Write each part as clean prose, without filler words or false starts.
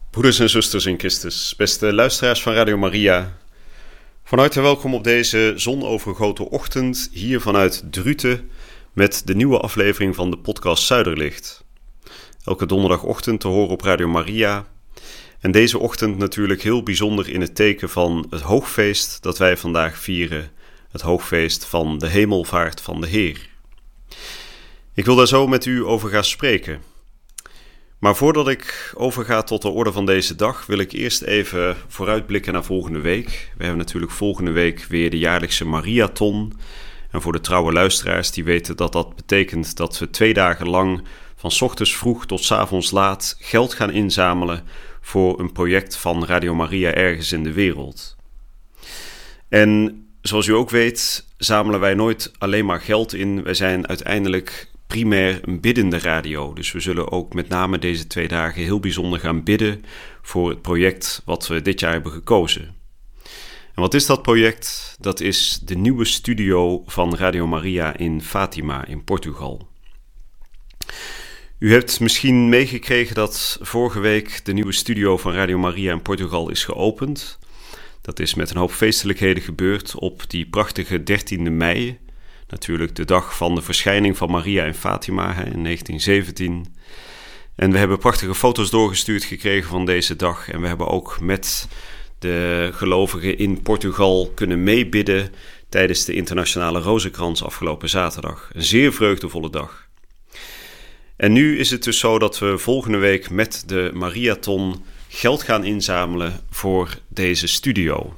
Broeders en zusters in Christus, beste luisteraars van Radio Maria. Van harte welkom op deze zonovergoten ochtend hier vanuit Druten met de nieuwe aflevering van de podcast Zuiderlicht. Elke donderdagochtend te horen op Radio Maria. En deze ochtend natuurlijk heel bijzonder in het teken van het hoogfeest dat wij vandaag vieren. Het hoogfeest van de hemelvaart van de Heer. Ik wil daar zo met u over gaan spreken. Maar voordat ik overga tot de orde van deze dag, wil ik eerst even vooruitblikken naar volgende week. We hebben natuurlijk volgende week weer de jaarlijkse Mariathon. En voor de trouwe luisteraars die weten dat dat betekent dat we 2 dagen lang van 's ochtends vroeg tot 's avonds laat geld gaan inzamelen voor een project van Radio Maria ergens in de wereld. En zoals u ook weet, zamelen wij nooit alleen maar geld in. Wij zijn uiteindelijk primair een biddende radio. Dus we zullen ook met name deze 2 dagen heel bijzonder gaan bidden voor het project wat we dit jaar hebben gekozen. En wat is dat project? Dat is de nieuwe studio van Radio Maria in Fátima in Portugal. U hebt misschien meegekregen dat vorige week de nieuwe studio van Radio Maria in Portugal is geopend. Dat is met een hoop feestelijkheden gebeurd op die prachtige 13e mei. Natuurlijk de dag van de verschijning van Maria in Fátima in 1917. En we hebben prachtige foto's doorgestuurd gekregen van deze dag. En we hebben ook met de gelovigen in Portugal kunnen meebidden tijdens de internationale Rozenkrans afgelopen zaterdag. Een zeer vreugdevolle dag. En nu is het dus zo dat we volgende week met de Mariathon geld gaan inzamelen voor deze studio.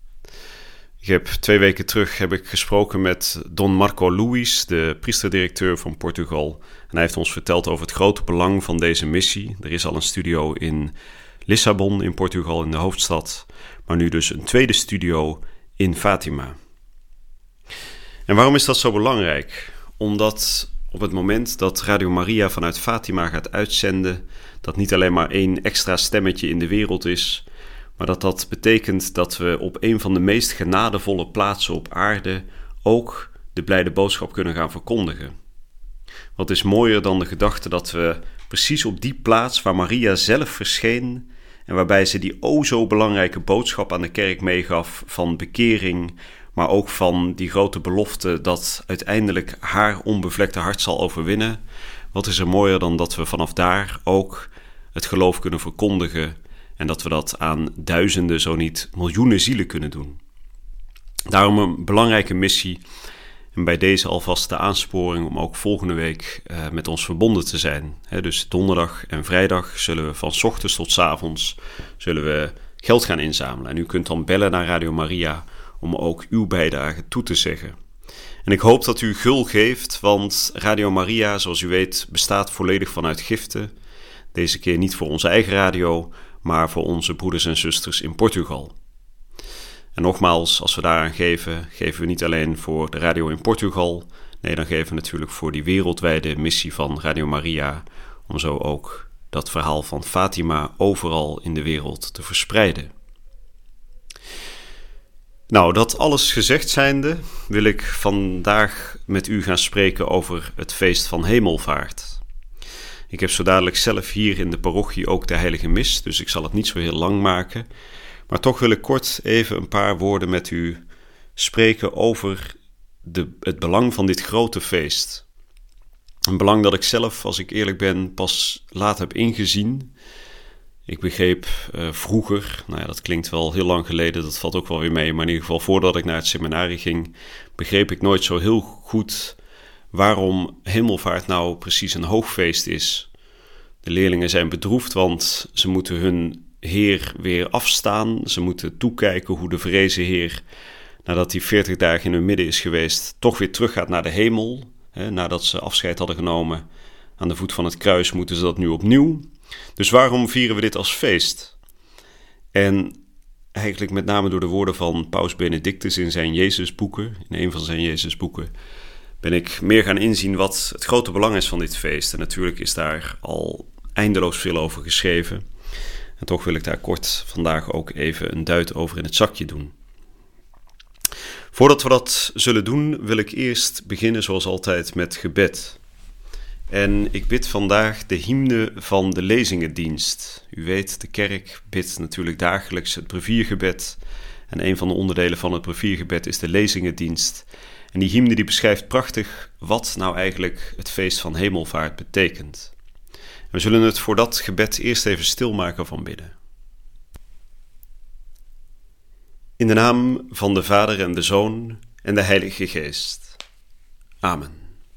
2 weken terug heb ik gesproken met Don Marco Luis, de priesterdirecteur van Portugal. En hij heeft ons verteld over het grote belang van deze missie. Er is al een studio in Lissabon in Portugal, in de hoofdstad. Maar nu dus een tweede studio in Fátima. En waarom is dat zo belangrijk? Omdat op het moment dat Radio Maria vanuit Fátima gaat uitzenden, dat niet alleen maar 1 extra stemmetje in de wereld is, maar dat betekent dat we op een van de meest genadevolle plaatsen op aarde ook de blijde boodschap kunnen gaan verkondigen. Wat is mooier dan de gedachte dat we precies op die plaats waar Maria zelf verscheen en waarbij ze die zo belangrijke boodschap aan de kerk meegaf van bekering, maar ook van die grote belofte dat uiteindelijk haar onbevlekte hart zal overwinnen. Wat is er mooier dan dat we vanaf daar ook het geloof kunnen verkondigen en dat we dat aan duizenden, zo niet miljoenen zielen kunnen doen. Daarom een belangrijke missie en bij deze alvast de aansporing om ook volgende week met ons verbonden te zijn. Dus donderdag en vrijdag zullen we van 's ochtends tot 's avonds zullen we geld gaan inzamelen. En u kunt dan bellen naar Radio Maria om ook uw bijdrage toe te zeggen. En ik hoop dat u gul geeft, want Radio Maria, zoals u weet, bestaat volledig vanuit giften. Deze keer niet voor onze eigen radio, maar voor onze broeders en zusters in Portugal. En nogmaals, als we daaraan geven, geven we niet alleen voor de radio in Portugal. Nee, dan geven we natuurlijk voor die wereldwijde missie van Radio Maria, om zo ook dat verhaal van Fátima overal in de wereld te verspreiden. Nou, dat alles gezegd zijnde, wil ik vandaag met u gaan spreken over het feest van Hemelvaart. Ik heb zo dadelijk zelf hier in de parochie ook de heilige mis, dus ik zal het niet zo heel lang maken. Maar toch wil ik kort even een paar woorden met u spreken over het belang van dit grote feest. Een belang dat ik zelf, als ik eerlijk ben, pas laat heb ingezien. Ik begreep vroeger, dat klinkt wel heel lang geleden, dat valt ook wel weer mee, maar in ieder geval voordat ik naar het seminarie ging, begreep ik nooit zo heel goed waarom hemelvaart nou precies een hoogfeest is. De leerlingen zijn bedroefd, want ze moeten hun Heer weer afstaan. Ze moeten toekijken hoe de verrezen Heer, nadat hij 40 dagen in hun midden is geweest, toch weer teruggaat naar de hemel. Nadat ze afscheid hadden genomen aan de voet van het kruis, moeten ze dat nu opnieuw. Dus waarom vieren we dit als feest? En eigenlijk met name door de woorden van Paus Benedictus in zijn Jezusboeken, in een van zijn Jezusboeken, ben ik meer gaan inzien wat het grote belang is van dit feest. En natuurlijk is daar al eindeloos veel over geschreven. En toch wil ik daar kort vandaag ook even een duit over in het zakje doen. Voordat we dat zullen doen, wil ik eerst beginnen zoals altijd met gebed. En ik bid vandaag de hymne van de lezingendienst. U weet, de kerk bidt natuurlijk dagelijks het breviergebed. En een van de onderdelen van het breviergebed is de lezingendienst. En die hymne die beschrijft prachtig wat nou eigenlijk het feest van Hemelvaart betekent. We zullen het voor dat gebed eerst even stilmaken van bidden. In de naam van de Vader en de Zoon en de Heilige Geest. Amen.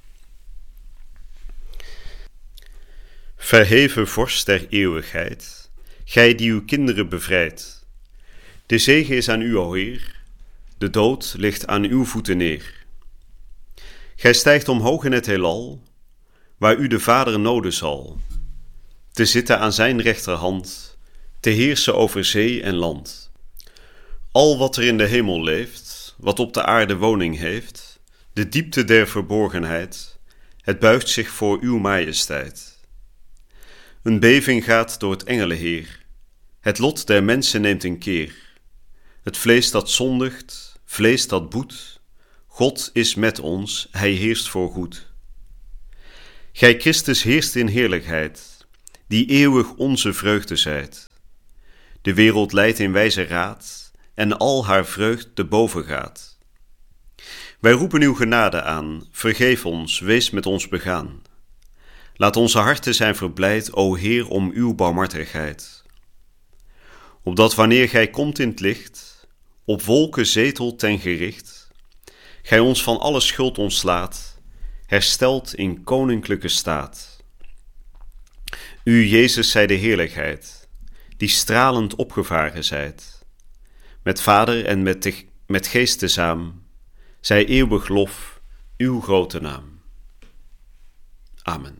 Verheven vorst der eeuwigheid, gij die uw kinderen bevrijdt. De zege is aan u, o Heer, de dood ligt aan uw voeten neer. Gij stijgt omhoog in het heelal, waar u de Vader noden zal, te zitten aan zijn rechterhand, te heersen over zee en land. Al wat er in de hemel leeft, wat op de aarde woning heeft, de diepte der verborgenheid, het buigt zich voor uw majesteit. Een beving gaat door het engelenheer, het lot der mensen neemt een keer. Het vlees dat zondigt, vlees dat boet, God is met ons, hij heerst voor goed. Gij Christus heerst in heerlijkheid, die eeuwig onze vreugde zijt. De wereld leidt in wijze raad, en al haar vreugd te boven gaat. Wij roepen uw genade aan, vergeef ons, wees met ons begaan. Laat onze harten zijn verblijd, o Heer, om uw barmhartigheid. Opdat wanneer gij komt in het licht, op wolken zetelt ten gericht, gij ons van alle schuld ontslaat, herstelt in koninklijke staat. U, Jezus, zij de heerlijkheid, die stralend opgevaren zijt. Met Vader en met Geest tezaam, zij eeuwig lof uw grote naam. Amen.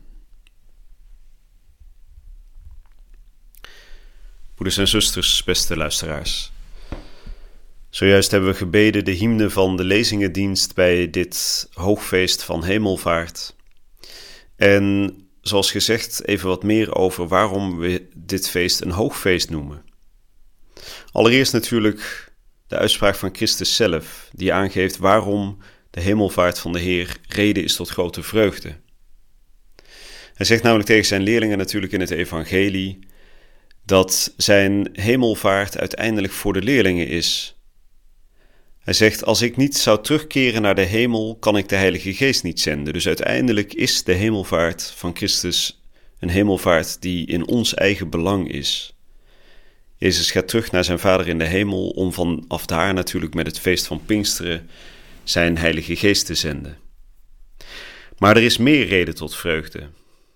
Broeders en zusters, beste luisteraars. Zojuist hebben we gebeden de hymne van de lezingendienst bij dit hoogfeest van Hemelvaart. En zoals gezegd even wat meer over waarom we dit feest een hoogfeest noemen. Allereerst natuurlijk de uitspraak van Christus zelf, die aangeeft waarom de hemelvaart van de Heer reden is tot grote vreugde. Hij zegt namelijk tegen zijn leerlingen natuurlijk in het evangelie dat zijn hemelvaart uiteindelijk voor de leerlingen is. Hij zegt, als ik niet zou terugkeren naar de hemel, kan ik de Heilige Geest niet zenden. Dus uiteindelijk is de hemelvaart van Christus een hemelvaart die in ons eigen belang is. Jezus gaat terug naar zijn Vader in de hemel om vanaf daar natuurlijk met het feest van Pinksteren zijn Heilige Geest te zenden. Maar er is meer reden tot vreugde.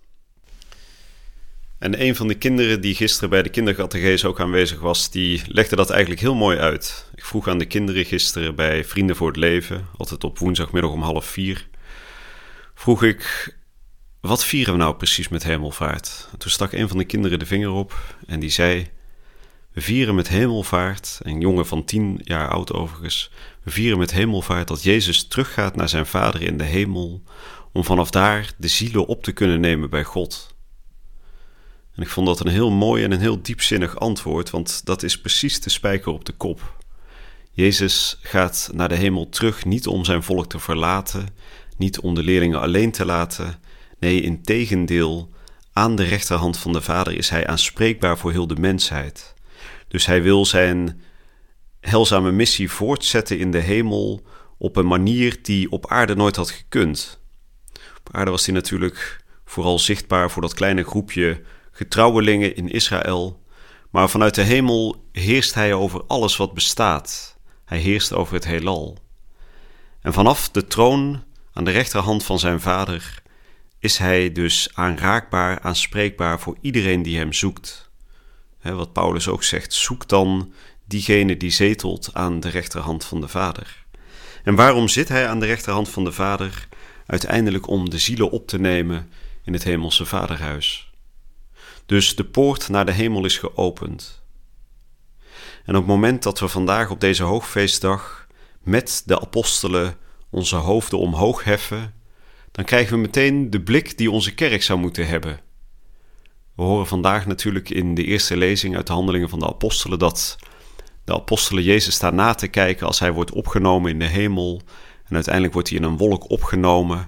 En een van de kinderen die gisteren bij de kindercatecheese ook aanwezig was, die legde dat eigenlijk heel mooi uit. Ik vroeg aan de kinderen gisteren bij Vrienden voor het Leven, altijd op woensdagmiddag om 3:30, vroeg ik, wat vieren we nou precies met hemelvaart? En toen stak een van de kinderen de vinger op en die zei, we vieren met hemelvaart, een jongen van 10 jaar oud overigens, we vieren met hemelvaart dat Jezus teruggaat naar zijn Vader in de hemel, om vanaf daar de zielen op te kunnen nemen bij God. En ik vond dat een heel mooi en een heel diepzinnig antwoord, want dat is precies de spijker op de kop. Jezus gaat naar de hemel terug, niet om zijn volk te verlaten, niet om de leerlingen alleen te laten. Nee, integendeel, aan de rechterhand van de Vader is hij aanspreekbaar voor heel de mensheid. Dus hij wil zijn heilzame missie voortzetten in de hemel op een manier die op aarde nooit had gekund. Op aarde was hij natuurlijk vooral zichtbaar voor dat kleine groepje getrouwelingen in Israël, maar vanuit de hemel heerst hij over alles wat bestaat. Hij heerst over het heelal. En vanaf de troon aan de rechterhand van zijn Vader is hij dus aanraakbaar, aanspreekbaar voor iedereen die hem zoekt. Wat Paulus ook zegt, zoek dan diegene die zetelt aan de rechterhand van de Vader. En waarom zit hij aan de rechterhand van de Vader? Uiteindelijk om de zielen op te nemen in het hemelse Vaderhuis. Dus de poort naar de hemel is geopend. En op het moment dat we vandaag op deze hoogfeestdag met de apostelen onze hoofden omhoog heffen, dan krijgen we meteen de blik die onze kerk zou moeten hebben. We horen vandaag natuurlijk in de eerste lezing uit de Handelingen van de Apostelen dat de apostelen Jezus staan na te kijken als hij wordt opgenomen in de hemel. En uiteindelijk wordt hij in een wolk opgenomen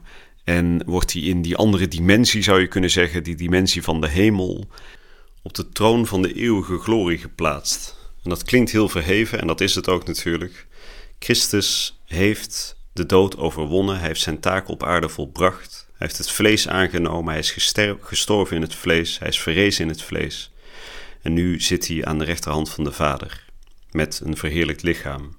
En wordt hij in die andere dimensie, zou je kunnen zeggen, die dimensie van de hemel, op de troon van de eeuwige glorie geplaatst. En dat klinkt heel verheven en dat is het ook natuurlijk. Christus heeft de dood overwonnen, hij heeft zijn taak op aarde volbracht. Hij heeft het vlees aangenomen, hij is gestorven in het vlees, hij is verrezen in het vlees. En nu zit hij aan de rechterhand van de Vader, met een verheerlijkt lichaam.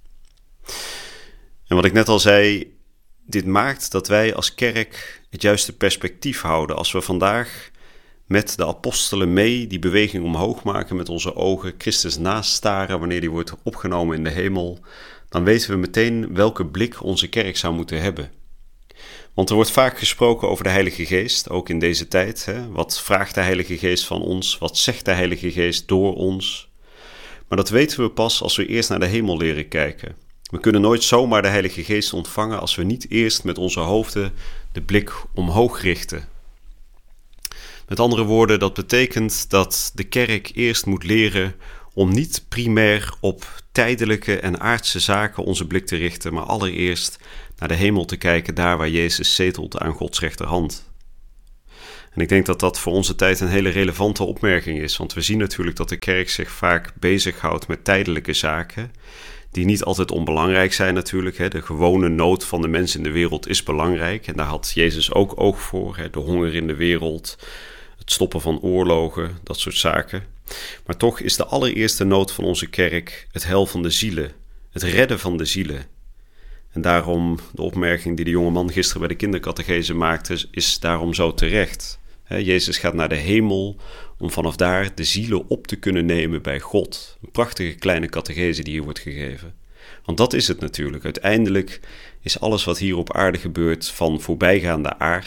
En wat ik net al zei, dit maakt dat wij als kerk het juiste perspectief houden. Als we vandaag met de apostelen mee die beweging omhoog maken met onze ogen, Christus nastaren wanneer die wordt opgenomen in de hemel, dan weten we meteen welke blik onze kerk zou moeten hebben. Want er wordt vaak gesproken over de Heilige Geest, ook in deze tijd. Hè? Wat vraagt de Heilige Geest van ons? Wat zegt de Heilige Geest door ons? Maar dat weten we pas als we eerst naar de hemel leren kijken. We kunnen nooit zomaar de Heilige Geest ontvangen als we niet eerst met onze hoofden de blik omhoog richten. Met andere woorden, dat betekent dat de kerk eerst moet leren om niet primair op tijdelijke en aardse zaken onze blik te richten, maar allereerst naar de hemel te kijken, daar waar Jezus zetelt aan Gods rechterhand. En ik denk dat dat voor onze tijd een hele relevante opmerking is, want we zien natuurlijk dat de kerk zich vaak bezighoudt met tijdelijke zaken, die niet altijd onbelangrijk zijn natuurlijk. Hè. De gewone nood van de mensen in de wereld is belangrijk en daar had Jezus ook oog voor. Hè. De honger in de wereld, het stoppen van oorlogen, dat soort zaken. Maar toch is de allereerste nood van onze kerk het heil van de zielen, het redden van de zielen. En daarom, de opmerking die de jonge man gisteren bij de kindercatechese maakte, is daarom zo terecht. Jezus gaat naar de hemel om vanaf daar de zielen op te kunnen nemen bij God. Een prachtige kleine catechese die hier wordt gegeven. Want dat is het natuurlijk. Uiteindelijk is alles wat hier op aarde gebeurt van voorbijgaande aard.